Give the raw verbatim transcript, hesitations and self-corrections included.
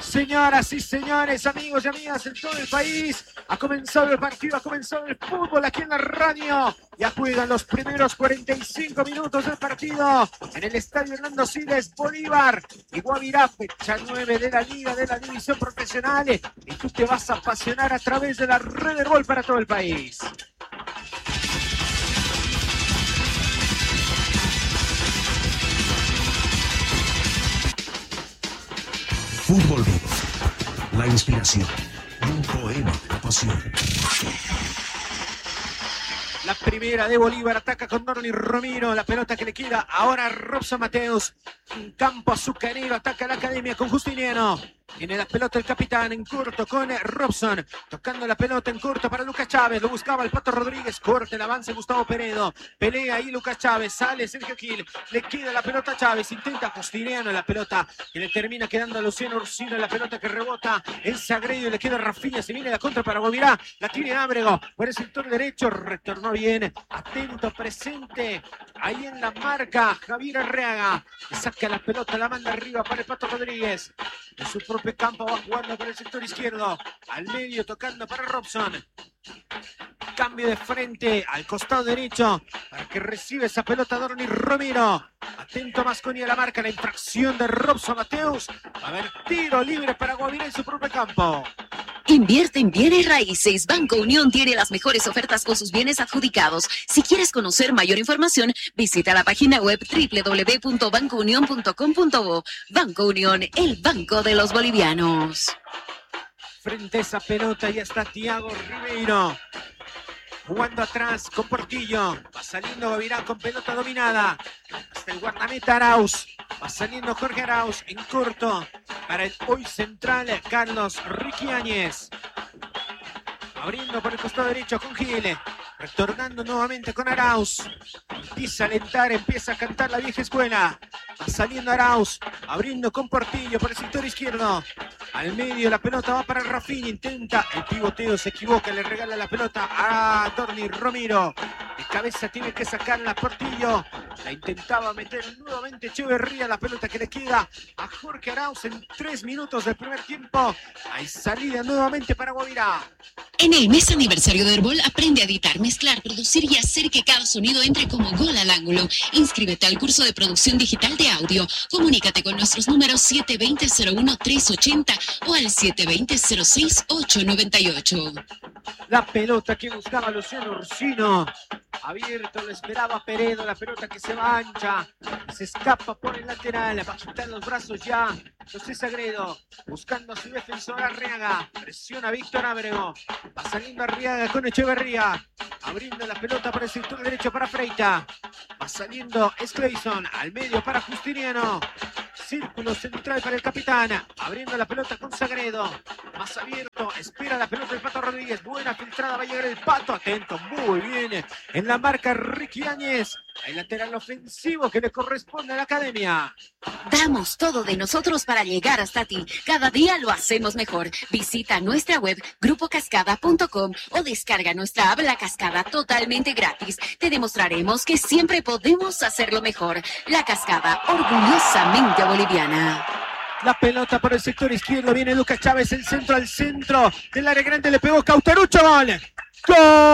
Señoras y señores, amigos y amigas en todo el país, ha comenzado el partido, ha comenzado el fútbol aquí en la radio. Ya juegan los primeros cuarenta y cinco minutos del partido en el estadio Hernando Siles Bolívar y Guavirá, fecha nueve de la Liga de la División Profesional. Y tú te vas a apasionar a través de la red de gol para todo el país. Fútbol Vivo, la inspiración, un poema de la pasión. La primera de Bolívar, ataca con Dorni Romero, la pelota que le queda ahora a Robson Mateus. Un campo azucarero, ataca la academia con Justiniano. Tiene la pelota el capitán en corto con Robson, tocando la pelota en corto para Lucas Chávez, lo buscaba el Pato Rodríguez, corta el avance Gustavo Peredo, pelea ahí Lucas Chávez, sale Sergio Gil, le queda la pelota a Chávez, intenta Justiniano la pelota que le termina quedando a Luciano Ursino, la pelota que rebota en Sagredo y le queda a Rafinha, se viene la contra para Guavirá, la tiene Ábrego por el sector derecho, retornó bien, atento, presente, ahí en la marca Javier Arreaga, le saca la pelota, la manda arriba para el Pato Rodríguez, en su propio campo va jugando por el sector izquierdo, al medio tocando para Robson, cambio de frente al costado derecho para que reciba esa pelota Dorni Romero, atento Masconi a la marca, la infracción de Robson Mateus, va a haber tiro libre para Guavirá en su propio campo. Invierte en bienes raíces. Banco Unión tiene las mejores ofertas con sus bienes adjudicados. Si quieres conocer mayor información, visita la página web doble u doble u doble u punto banco unión punto com punto bo. Banco Unión, el banco de los bolivianos. Frente a esa pelota ya está Thiago Ribeiro. Jugando atrás con Portillo. Va saliendo Guavirá con pelota dominada. Hasta el guardameta Arauz. Va saliendo Jorge Arauz en corto para el hoy central Carlos Riquiáñez. Abriendo por el costado derecho con Gil. Retornando nuevamente con Arauz. Empieza a alentar, empieza a cantar la vieja escuela. Va saliendo Arauz. Abriendo con Portillo por el sector izquierdo. Al medio la pelota va para Rafinha. Intenta el pivoteo, se equivoca. Le regala la pelota a Dorni Romero. De cabeza tiene que sacarla Portillo. La intentaba meter nuevamente Echeverría. La pelota que le queda a Jorge Arauz en tres minutos del primer tiempo. Hay salida nuevamente para Guavirá. En el mes aniversario de Herbol, aprende a editar, mezclar, producir y hacer que cada sonido entre como gol al ángulo. Inscríbete al curso de producción digital de audio. Comunícate con nuestros números siete dos cero, cero uno, tres ocho cero o al siete dos cero, cero seis, ocho nueve ocho. La pelota que buscaba Luciano Ursino. Abierto, lo esperaba Peredo. La pelota que se va ancha. Se escapa por el lateral. Va a quitar los brazos ya José Sagredo. Buscando a su defensor Arriaga. Presiona Víctor Ábrego. Va saliendo Arriaga con Echeverría. Abriendo la pelota para el sector derecho para Freita. Va saliendo Sclayson. Al medio para Justiniano. Círculo central para el capitán. Abriendo la pelota con Sagredo. Más abierto. Espera la pelota del Pato Rodríguez. Buena filtrada. Va a llegar el Pato. Atento. Muy bien. En la marca Riquiáñez. El lateral ofensivo que le corresponde a la academia. Damos todo de nosotros para llegar hasta ti. Cada día lo hacemos mejor. Visita nuestra web grupo cascada punto com o descarga nuestra app La Cascada totalmente gratis. Te demostraremos que siempre podemos hacerlo mejor. La Cascada, orgullosamente boliviana. La pelota por el sector izquierdo. Viene Lucas Chávez, el centro al centro del área grande. Le pegó Cauterucho. ¡Gol! ¡Gol!